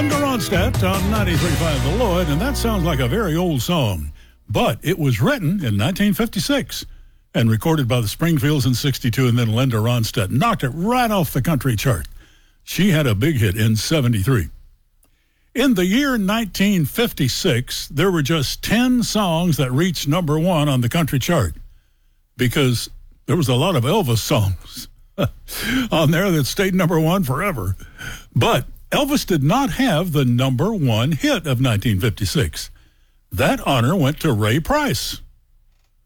Linda Ronstadt on 93.5 The Lloyd, and that sounds like a very old song. But it was written in 1956 and recorded by the Springfields in 62, and then Linda Ronstadt knocked it right off the country chart. She had a big hit in 73. In the year 1956, there were just 10 songs that reached number one on the country chart because there was a lot of Elvis songs on there that stayed number one forever. But Elvis did not have the number one hit of 1956. That honor went to Ray Price.